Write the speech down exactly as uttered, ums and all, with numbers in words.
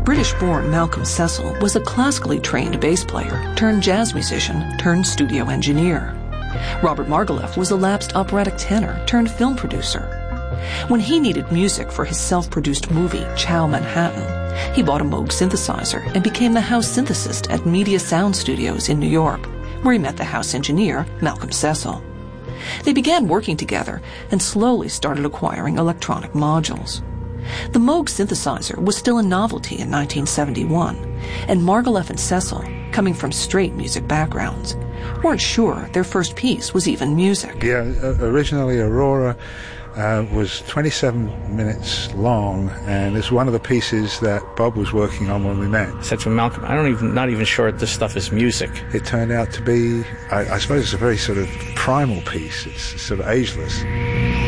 British-born Malcolm Cecil was a classically trained bass player turned jazz musician turned studio engineer. Robert Margouleff was a lapsed operatic tenor turned film producer. When he needed music for his self-produced movie, Ciao Manhattan, he bought a Moog synthesizer and became the house synthesist at Media Sound Studios in New York, where he met the house engineer, Malcolm Cecil. They began working together and slowly started acquiring electronic modules. The Moog synthesizer was still a novelty in nineteen seventy-one, and Margouleff and Cecil, coming from straight music backgrounds, weren't sure their first piece was even music. Yeah, originally Aurora uh, was twenty-seven minutes long, and it's one of the pieces that Bob was working on when we met. I said to Malcolm, I don't even, not even sure if this stuff is music. It turned out to be, I, I suppose it's a very sort of primal piece. It's sort of ageless.